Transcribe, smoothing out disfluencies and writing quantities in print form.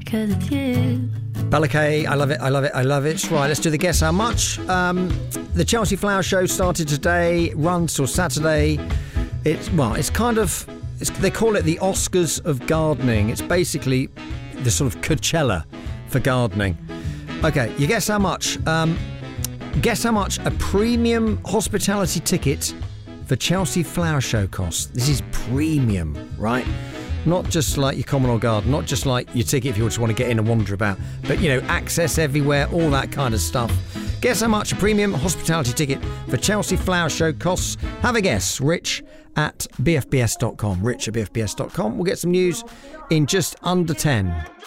'cause it's you. Balakay, I love it, I love it, I love it. Right, let's do the Guess How Much. The Chelsea Flower Show started today, runs till Saturday. They call it the Oscars of gardening. It's basically the sort of Coachella for gardening. Okay, you guess how much? Guess how much a premium hospitality ticket for Chelsea Flower Show costs. This is premium, right? Not just like your common or garden, not just like your ticket if you just want to get in and wander about, but, you know, access everywhere, all that kind of stuff. Guess how much a premium hospitality ticket for Chelsea Flower Show costs? Have a guess. Rich at bfbs.com. Rich at bfbs.com. We'll get some news in just under 10.